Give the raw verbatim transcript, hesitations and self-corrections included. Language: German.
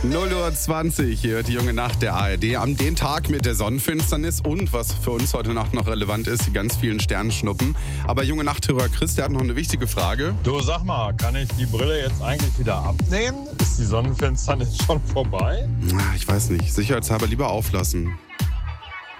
null Uhr zwanzig, hier die junge Nacht der A R D. Am den Tag mit der Sonnenfinsternis und, was für uns heute Nacht noch relevant ist, die ganz vielen Sternschnuppen. Aber junge Nachthörer Chris, der hat noch eine wichtige Frage. Du, sag mal, kann ich die Brille jetzt eigentlich wieder abnehmen? Ist die Sonnenfinsternis schon vorbei? Ich weiß nicht, sicherheitshalber lieber auflassen.